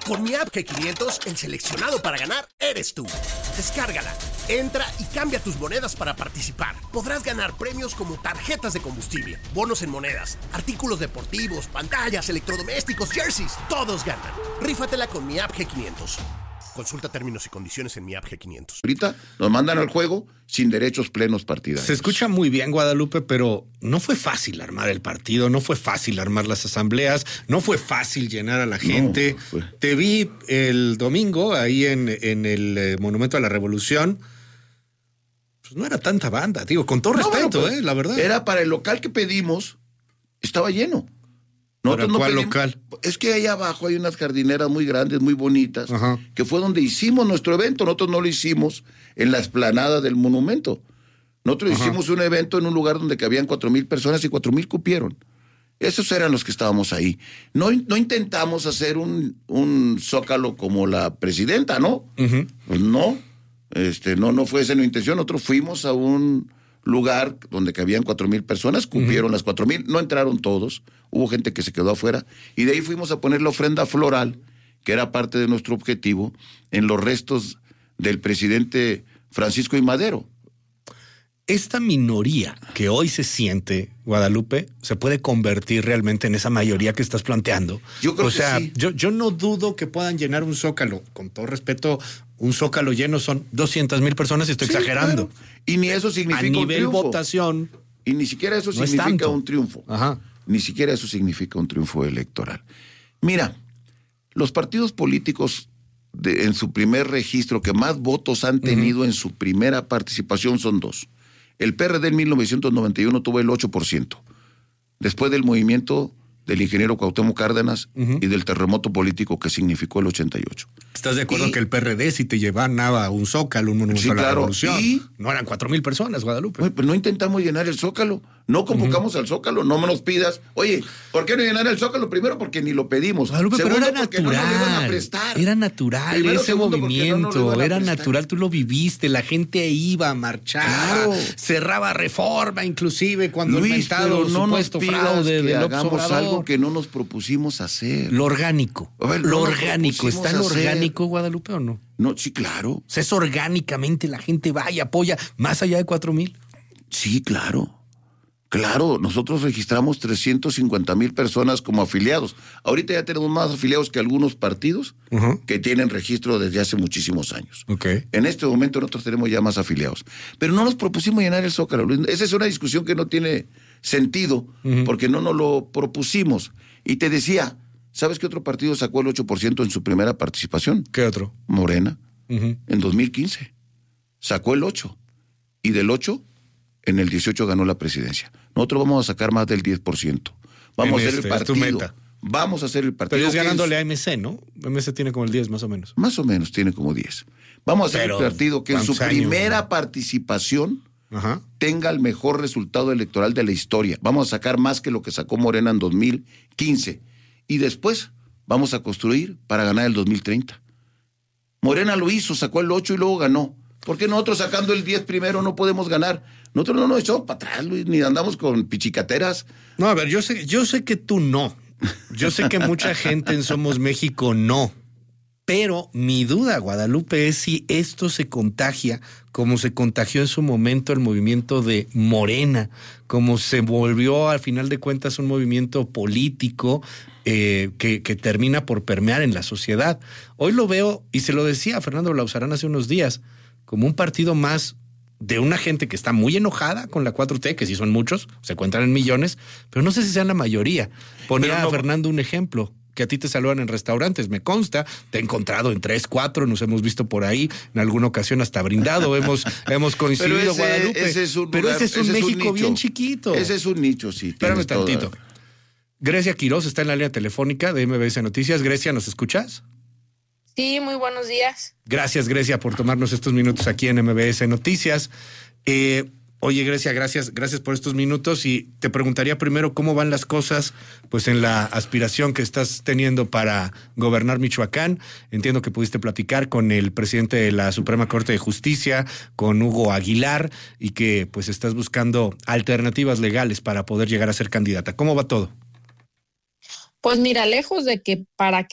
Con mi app G500, el seleccionado para ganar eres tú. Descárgala, entra y cambia tus monedas para participar. Podrás ganar premios como tarjetas de combustible, bonos en monedas, artículos deportivos, pantallas, electrodomésticos, jerseys. Todos ganan. Rífatela con mi app G500. Consulta términos y condiciones en mi app G500. Ahorita nos mandan al juego sin derechos plenos partidarios. Se escucha muy bien, Guadalupe, pero no fue fácil armar el partido, no fue fácil armar las asambleas, no fue fácil llenar a la gente. Te vi el domingo ahí en el Monumento a la Revolución. Pues no era tanta banda, digo, con todo respeto, bueno, pues, la verdad. Era para el local que pedimos, estaba lleno. ¿Para cuál local? Es que ahí abajo hay unas jardineras muy grandes, muy bonitas, que fue donde hicimos nuestro evento. Nosotros no lo hicimos en la explanada del monumento. Nosotros hicimos un evento en un lugar donde cabían 4,000 personas y 4,000 cupieron. Esos eran los que estábamos ahí. No intentamos hacer un zócalo como la presidenta, ¿no? Pues no. No fue esa la intención. Nosotros fuimos a un lugar donde cabían 4,000 personas, cumplieron las 4,000, no entraron todos, hubo gente que se quedó afuera, y de ahí fuimos a poner la ofrenda floral, que era parte de nuestro objetivo, en los restos del presidente Francisco I. Madero. Esta minoría que hoy se siente, Guadalupe, se puede convertir realmente en esa mayoría que estás planteando. Yo creo que sí. Yo no dudo que puedan llenar un zócalo. Con todo respeto, un zócalo lleno son 200,000 personas y estoy exagerando. Claro. Y ni eso significa un triunfo. A nivel triunfo. Votación. Y ni siquiera eso no significa un triunfo. Ajá. Ni siquiera eso significa un triunfo electoral. Mira, los partidos políticos en su primer registro que más votos han tenido en su primera participación son dos. El PRD en 1991 tuvo el 8%. Después del movimiento del ingeniero Cuauhtémoc Cárdenas y del terremoto político que significó el 88. ¿Estás de acuerdo que el PRD si te llevaba un zócalo, un monumento a la revolución? ¿Y? No eran 4,000 personas, Guadalupe. Oye, pues no intentamos llenar el zócalo. No convocamos al zócalo, no me nos pidas. Oye, ¿por qué no llenar el zócalo? Primero, porque ni lo pedimos. Guadalupe, segundo, pero era porque natural. no nos lo iban a prestar. Era natural. Primero, ese segundo, movimiento. Era prestar. natural, tú lo viviste. La gente iba a marchar. Claro. Cerraba Reforma, inclusive cuando Luis, el mentado pero no supuesto nos pidas fraude que de López hagamos Obrador. algo que no nos propusimos hacer. Lo orgánico. A ver, lo no nos orgánico. propusimos ¿Está lo hacer. orgánico, Guadalupe, o no? No, sí, claro. O sea, es orgánicamente, la gente va y apoya más allá de 4,000. Sí, claro. Claro, nosotros registramos 350,000 personas como afiliados. Ahorita ya tenemos más afiliados que algunos partidos que tienen registro desde hace muchísimos años. Okay. En este momento nosotros tenemos ya más afiliados. Pero no nos propusimos llenar el Zócalo. Esa es una discusión que no tiene sentido porque no nos lo propusimos. Y te decía, ¿sabes qué otro partido sacó el 8% en su primera participación? ¿Qué otro? Morena, en 2015. Sacó el 8%. Y del 8%, en el 18 ganó la presidencia. Nosotros vamos a sacar más del 10%. Vamos a hacer el partido. Es tu meta. Vamos a hacer el partido. Pero es ganándole a MC, ¿no? MC tiene como el 10 más o menos. Más o menos tiene como 10. Vamos a hacer el partido que en su primera participación tenga el mejor resultado electoral de la historia. Vamos a sacar más que lo que sacó Morena en 2015. Y después vamos a construir para ganar el 2030. Morena lo hizo, sacó el 8 y luego ganó. ¿Por qué nosotros sacando el 10 primero no podemos ganar? Nosotros no nos echamos para atrás, Luis, ni andamos con pichicateras. No, a ver, yo sé que tú no. Yo sé que mucha gente en Somos México no. Pero mi duda, Guadalupe, es si esto se contagia como se contagió en su momento el movimiento de Morena, como se volvió al final de cuentas un movimiento político que termina por permear en la sociedad. Hoy lo veo, y se lo decía a Fernando Lauzarán hace unos días, como un partido más de una gente que está muy enojada con la 4T, que sí son muchos, se cuentan en millones, pero no sé si sean la mayoría. Ponía a Fernando un ejemplo, que a ti te saludan en restaurantes, me consta, te he encontrado en 3, 4, nos hemos visto por ahí, en alguna ocasión hasta brindado, hemos coincidido, pero Guadalupe. Ese es un pero lugar, ese es un México nicho. bien chiquito. Ese es un nicho, sí. Espérame tantito. Grecia Quiroz está en la línea telefónica de MBS Noticias. Grecia, ¿nos escuchas? Sí, muy buenos días. Gracias, Grecia, por tomarnos estos minutos aquí en MBS Noticias. Oye, Grecia, gracias por estos minutos, y te preguntaría primero cómo van las cosas pues en la aspiración que estás teniendo para gobernar Michoacán. Entiendo que pudiste platicar con el presidente de la Suprema Corte de Justicia, con Hugo Aguilar, y que pues estás buscando alternativas legales para poder llegar a ser candidata. ¿Cómo va todo? Pues mira, lejos de que para que